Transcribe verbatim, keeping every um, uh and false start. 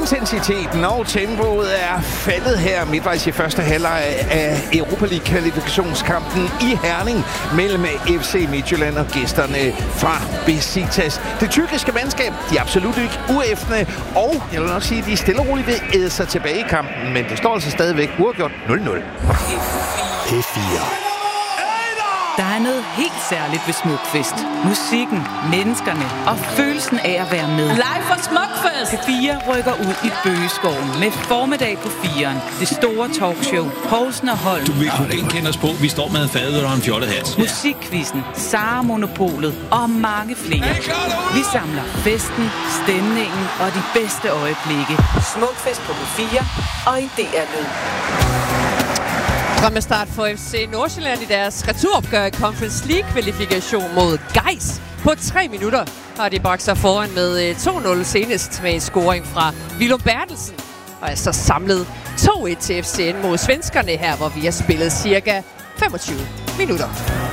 Intensiteten og tempoet er faldet her midtvejs i første halvleg af Europa League-kvalifikationskampen i Herning mellem F C Midtjylland og gæsterne fra Besiktas. Det tyrkiske mandskab, de er absolut ikke uæftende, og jeg vil nok sige, at de er stille og roligt ved at æde sig tilbage i kampen, men det står altså stadigvæk uafgjort nul nul. P fire. Der er noget helt særligt ved Smukfest. Musikken, menneskerne og følelsen af at være med. Live fra Smukfest! P fire rykker ud i Bøgeskoven med formiddag på firen. Det store talkshow, Poulsen og Holm. Du vil kunne genkende os på, vi står med en fadøl og en fjollet hat. Musikquizzen, Sara Monopolet og mange flere. Vi samler festen, stemningen og de bedste øjeblikke. Smukfest på P fire og i D R-lyd. Drømmestart for F C Nordsjælland i deres returopgør i Conference League-kvalifikation mod Gais. På tre minutter har de bragt sig foran med to nul senest med en scoring fra Willum Bertelsen. Og altså samlet to et til F C N mod svenskerne her, hvor vi har spillet cirka femogtyve minutter.